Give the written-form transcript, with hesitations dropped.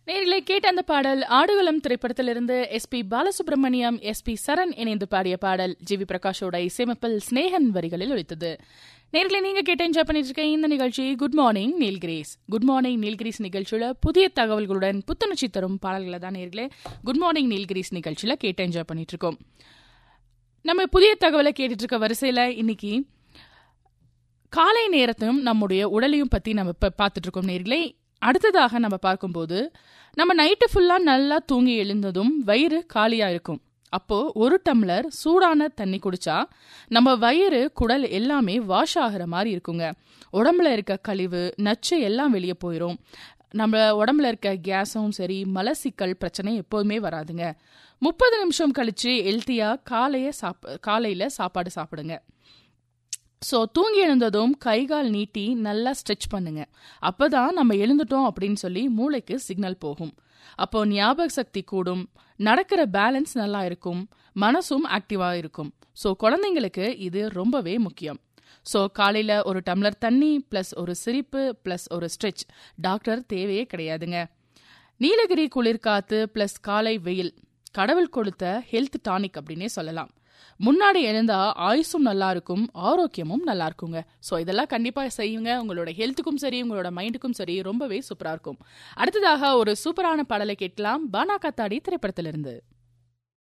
நேயர்களே, கேட்ட அந்த பாடல் ஆடுகளம் திரைப்படத்திலிருந்து எஸ்பி பாலசுப்ரமணியம், எஸ்பி சரண் இணைந்து பாடிய பாடல் ஜிவி பிரகாஷோட இசையமைப்பில் ஸ்னேகன் வரிகளில் ஒலித்தது. நேயர்களே, நீங்க கேட்டு என்ஜாய் பண்ணிட்டு இருக்க இந்த நிகழ்ச்சி good morning Nilgiris. Good morning Nilgiris நிகழ்ச்சியில புதிய தகவல்களுடன் புத்துணர்ச்சி தரும் பாடல்களை தான் நேயர்களே குட் மார்னிங் நீல்கிரீஸ் நிகழ்ச்சியில கேட்டு என்ஜாய் பண்ணிட்டு இருக்கோம். நம்ம புதிய தகவலை கேட்டுட்டு இருக்க வரிசையில இன்னைக்கு காலை நேரத்தையும் நம்முடைய உடலையும் பத்தி நம்ம இப்ப பார்த்துட்டு இருக்கோம் நேயர்களே. அடுத்ததாக நம்ம பார்க்கும்போது நம்ம நைட்டு ஃபுல்லா நல்லா தூங்கி எழுந்ததும் வயிறு காலியா இருக்கும். அப்போ ஒரு டம்ளர் சூடான தண்ணி குடிச்சா நம்ம வயிறு குடல் எல்லாமே வாஷ் ஆகிற மாதிரி இருக்குங்க. உடம்புல இருக்க கழிவு நச்சு எல்லாம் வெளியே போயிடும். நம்ம உடம்புல இருக்க கேஸும் சரி மலசிக்கல் பிரச்சனை எப்போதுமே வராதுங்க. 30 நிமிஷம் கழிச்சு ஹெல்த்தியா காலையில சாப்பாடு சாப்பிடுங்க. ஸோ தூங்கி எழுந்ததும் கைகால் நீட்டி நல்லா ஸ்ட்ரெச் பண்ணுங்க. அப்போதான் நம்ம எழுந்துட்டோம் அப்படின்னு சொல்லி மூளைக்கு சிக்னல் போகும். அப்போ ஞாபக சக்தி கூடும், நடக்கிற பேலன்ஸ் நல்லா இருக்கும், மனசும் ஆக்டிவா இருக்கும். ஸோ குழந்தைங்களுக்கு இது ரொம்பவே முக்கியம். ஸோ காலையில் ஒரு டம்ளர் தண்ணி ப்ளஸ் ஒரு சிரிப்பு ப்ளஸ் ஒரு ஸ்ட்ரெச், டாக்டர் தேவையே கிடையாதுங்க. நீலகிரி குளிர்காத்து ப்ளஸ் காலை வெயில் கடவுள் கொடுத்த ஹெல்த் டானிக் அப்படின்னே சொல்லலாம். முன்னாடி எழுந்தா ஆயுசும் நல்லா இருக்கும், ஆரோக்கியமும் நல்லா இருக்குங்க. ஸோ இதெல்லாம் கண்டிப்பா செய்யுங்க. உங்களோட ஹெல்த்துக்கும் சரி உங்களோட மைண்டுக்கும் சரி ரொம்பவே சூப்பரா இருக்கும். அடுத்ததாக ஒரு சூப்பரான பாடலை கேட்கலாம், பானா காத்தாடி திரைப்படத்திலிருந்து.